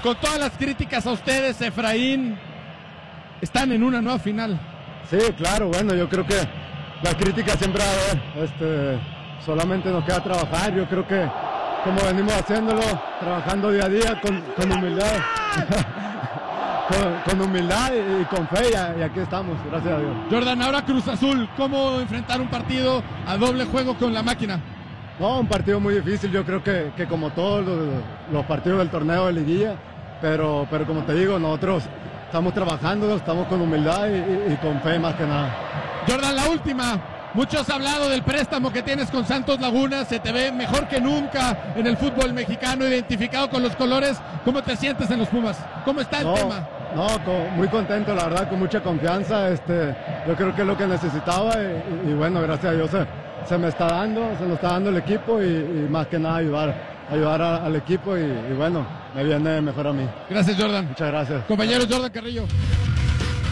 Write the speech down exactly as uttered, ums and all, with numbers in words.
con todas las críticas a ustedes, Efraín, están en una nueva final. Sí, claro, bueno, yo creo que las críticas siempre va a haber, este, solamente nos queda trabajar, yo creo que como venimos haciéndolo, trabajando día a día con, con humildad, con, con humildad y, y con fe, y, y aquí estamos, gracias a Dios. Jordan, ahora Cruz Azul, ¿cómo enfrentar un partido a doble juego con la máquina? No, un partido muy difícil, yo creo que, que como todos los, los partidos del torneo de liguilla, pero, pero como te digo, nosotros estamos trabajando, estamos con humildad y, y, y con fe más que nada. Jordan, la última. Muchos han hablado del préstamo que tienes con Santos Laguna, se te ve mejor que nunca en el fútbol mexicano, identificado con los colores. ¿Cómo te sientes en los Pumas? ¿Cómo está el no, tema? No, con, muy contento, la verdad, con mucha confianza. Este, yo creo que es lo que necesitaba y, y, y bueno, gracias a Dios se, se me está dando, se nos está dando el equipo y, y más que nada ayudar, ayudar a, al equipo y, y bueno, me viene mejor a mí. Gracias, Jordan. Muchas gracias. Compañero Jordan Carrillo.